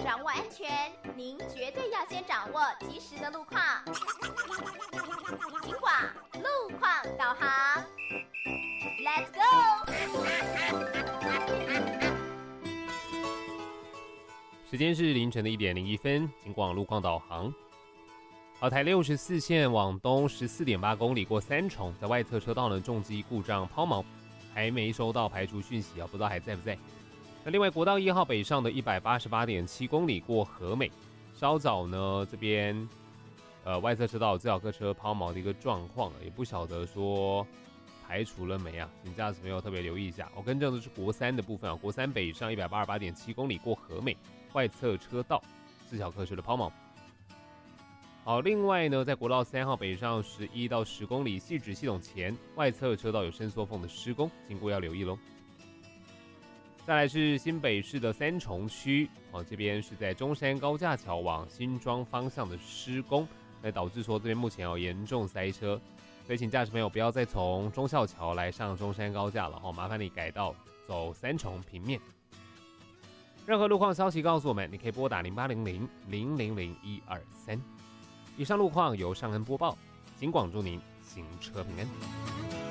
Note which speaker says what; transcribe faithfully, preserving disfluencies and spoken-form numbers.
Speaker 1: 掌握安全，您绝对要先掌握及时的路况。警广路况导航 ，Let's go！
Speaker 2: 时间是凌晨的一点零一分，警广路况导航。好，台六十四线往东十四点八公里过三重，在外侧车道呢重机故障抛锚，还没收到排除讯息啊，不知道还在不在。那另外国道一号北上的一百八十八点七公里过和美，稍早呢这边呃外侧车道自小客车抛锚的一个状况，也不晓得说排除了没啊，请驾驶朋友特别留意一下。我更正的是国三的部分啊，国三北上一百八十八点七公里过和美，外侧车道自小客车的抛锚。好，另外呢，在国道三号北上十一到十公里汐止系统前，外侧车道有伸缩缝的施工，经过要留意喽。再来是新北市的三重区，哦，这边是在中山高架桥往新庄方向的施工，那导致说这边目前有严重塞车，所以请驾驶朋友不要再从忠孝桥来上中山高架了，哦，麻烦你改道走三重平面。任何路况消息告诉我们，你可以拨打零八零零零零零一二三。以上路况由尚恩播报，警广祝您行车平安。